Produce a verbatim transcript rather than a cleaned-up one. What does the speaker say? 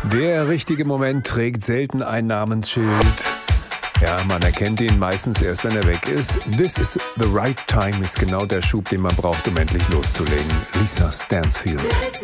Der richtige Moment trägt selten ein Namensschild. Ja, man erkennt ihn meistens erst, wenn er weg ist. This is the right time ist genau der Schub, den man braucht, um endlich loszulegen. Lisa Stansfield.